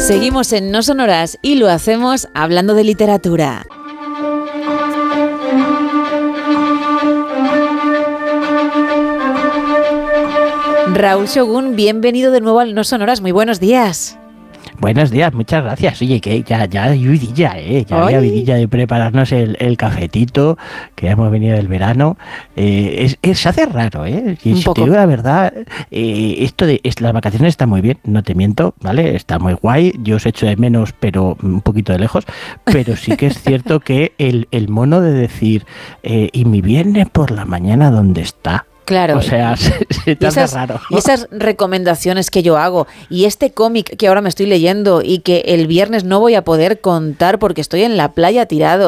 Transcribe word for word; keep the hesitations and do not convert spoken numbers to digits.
Seguimos en No Sonoras y lo hacemos hablando de literatura. Raúl Shogun, bienvenido de nuevo al No Sonoras. Muy buenos días. Buenos días, muchas gracias. Oye, que ya, ya hay vidilla, ¿eh? Ya había vidilla de prepararnos el, el cafetito, que ya hemos venido del verano. Eh, es, es, se hace raro, ¿eh? Y si te digo la verdad, eh, esto de es, las vacaciones están muy bien, no te miento, ¿vale? Está muy guay, yo os echo de menos, pero un poquito de lejos. Pero sí que es cierto que el, el mono de decir, eh, ¿y mi viernes por la mañana dónde está? Claro. O sea, se, se te hace raro, ¿no? Y esas recomendaciones que yo hago, y este cómic que ahora me estoy leyendo y que el viernes no voy a poder contar porque estoy en la playa tirado,